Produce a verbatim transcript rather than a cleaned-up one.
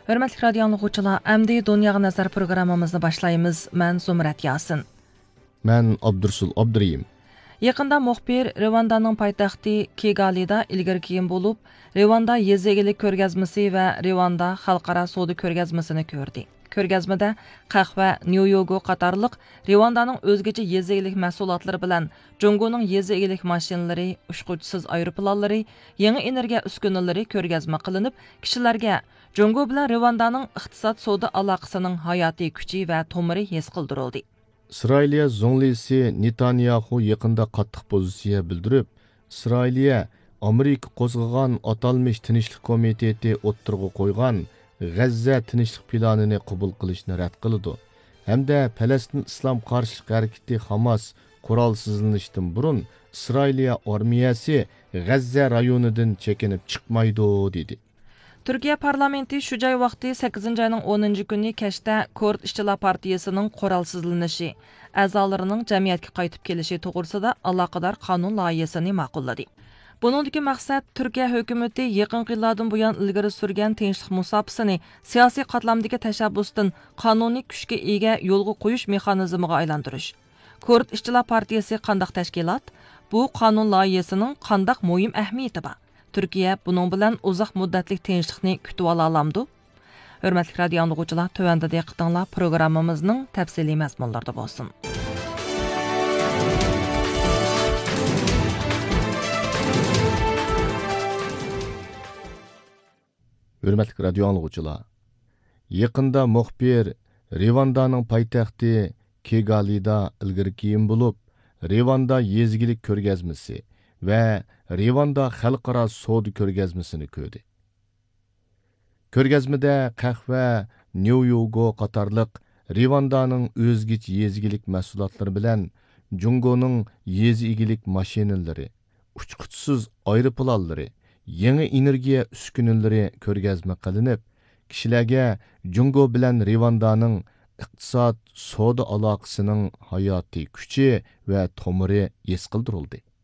Hörmətli radio dinləyicilər, əmdi Dunyağa Nəzər proqramımızı başlayımız. Mən Zumrat Yasin. Mən Abdursul Abduriyim. Yaqında muxbir Rwandanın paytaxtı Kigalida ilgari keyin bo'lib, Rwanda yezigilik ko'rgazmasi va Rwanda xalqaro savdo ko'rgazmasini ko'rdi. Ko'rgazmada qahva, New-Yogo qatorliq Rwandaning o'zgacha yezigilik mahsulotlari bilan Jongoning yezigilik mashinalari, uchquchsiz aeroplanlari, yangi energiya uskunalari ko'rgazma qilinib, kishilarga Jongo bilan Rwandaning iqtisod savdo aloqasining hayotiy kuchi va tomiri his qildirildi. İsrailiya Zonglisi Netanyahu yaqında qattiq pozitsiya bildirib, İsrailiya Amerika qo'zg'agan atalmış tinchlik komiteti o'ttirg'i qo'ygan G'azza tinchlik planini qabul qilishni rad qildi. Hamda Falastin islom qarshilik harakati Hamas qurolsizlanishdan burun İsrailiya armiyasi G'azza rayonidan chekinib chiqmaydi dedi. Türkiye parlamenti şu joy vaqti sakkizinchi ayning o'ninchi kuni kashda Kurd ishchilar partiyasining qurolsizlanishi, a'zolarining jamiyatga qaytib kelishi to'g'risida aloqador qonun loyihasini ma'qulladi. Buningdagi maqsad Turkiya hukumatı yaqin yillardan buyon ilgari surgan tinchlik musofasini siyosiy qatlamdagi tashabbusdan qonuniy kuchga ega yo'lga qo'yish mexanizmiga aylantirish. Kurd ishchilar partiyasi qandaq tashkilot? Bu qonun loyihasining qandaq muhim ahamiyati bor? Türkiye bunun bilan uzoq muddatlik tinchlikni kutib ola olamdi? Hörmətli radio dinləyicilər, tövəndə diqqətinizlər proqramımızın təfsili məzmunlarında bolsun. Hörmətli radio dinləyicilər, yaqında muxbir Rwandaning paytaxti Kigalida ilgari keyin bo'lib, Rwanda yezigilik ko'rgazmasi va Rwanda xalqaro savdo ko'rgazmasini ko'rdi. Ko'rgazmada qahva, New-Yogo qatorliq Rwandaning o'zgacha yezigilik mahsulotlari bilan Jongoning yezigilik mashinalari, uchquchsiz aeroplanlari, yangi energiya uskunalari ko'rgazma qilinib, kishilarga Jongo bilan Rwandaning iqtisod savdo aloqasining hayotiy kuchi va tomiri his qildirildi.